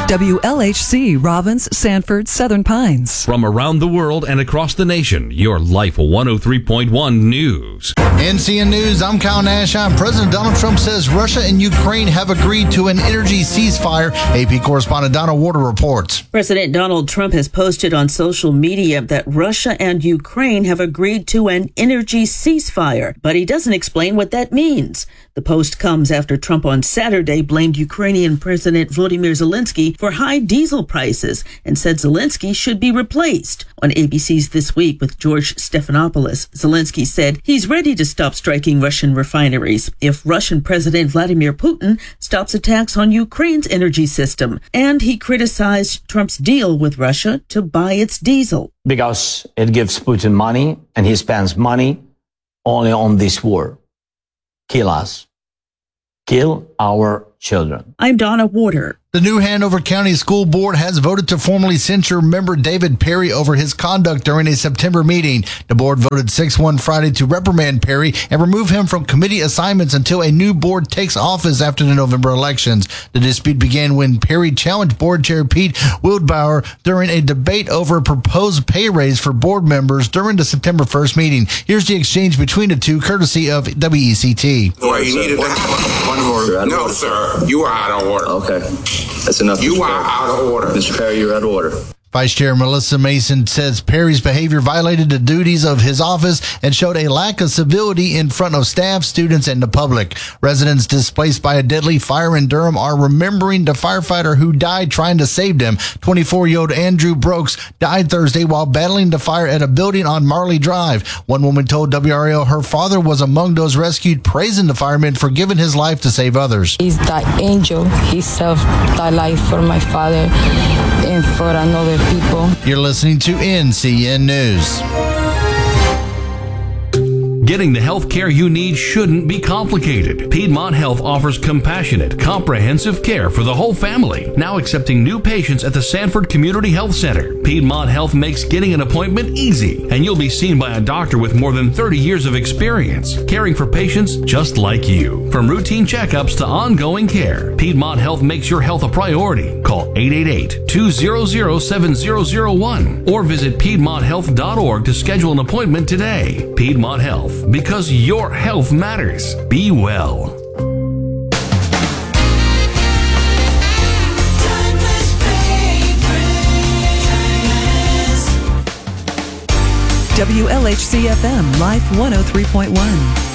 WLHC, Robbins, Sanford, Southern Pines. From around the world and across the nation, your Life 103.1 News. NCN News, I'm Kyle Nash. President Donald Trump says Russia and Ukraine have agreed to an energy ceasefire. AP correspondent Donna Warder reports. President Donald Trump has posted on social media that Russia and Ukraine have agreed to an energy ceasefire, but he doesn't explain what that means. The post comes after Trump on Saturday blamed Ukrainian President Volodymyr Zelensky for high diesel prices and said Zelensky should be replaced. On ABC's This Week with George Stephanopoulos, Zelensky said he's ready to stop striking Russian refineries if Russian President Vladimir Putin stops attacks on Ukraine's energy system. And he criticized Trump's deal with Russia to buy its diesel. Because it gives Putin money, and he spends money only on this war. Kill us. Kill our children. I'm Donna Warder. The New Hanover County School Board has voted to formally censure member David Perry over his conduct during a September meeting. The board voted 6-1 Friday to reprimand Perry and remove him from committee assignments until a new board takes office after the November elections. The dispute began when Perry challenged board chair Pete Wildbauer during a debate over a proposed pay raise for board members during the September 1st meeting. Here's the exchange between the two, courtesy of WECT. Well, you needed to have one more. No, sir. You are out of order. Okay. That's enough. You are out of order. Mr. Perry, you're out of order. Vice Chair Melissa Mason says Perry's behavior violated the duties of his office and showed a lack of civility in front of staff, students, and the public. Residents displaced by a deadly fire in Durham are remembering the firefighter who died trying to save them. 24-year-old Andrew Brooks died Thursday while battling the fire at a building on Marley Drive. One woman told WRAL her father was among those rescued, praising the firemen for giving his life to save others. He's that angel. He saved that life for my father and for another people. You're listening to NCN News. Getting the health care you need shouldn't be complicated. Piedmont Health offers compassionate, comprehensive care for the whole family. Now accepting new patients at the Sanford Community Health Center. Piedmont Health makes getting an appointment easy, and you'll be seen by a doctor with more than 30 years of experience, caring for patients just like you. From routine checkups to ongoing care, Piedmont Health makes your health a priority. Call 888-200-7001 or visit PiedmontHealth.org to schedule an appointment today. Piedmont Health. Because your health matters. Be well. WLHC FM, Life 103.1.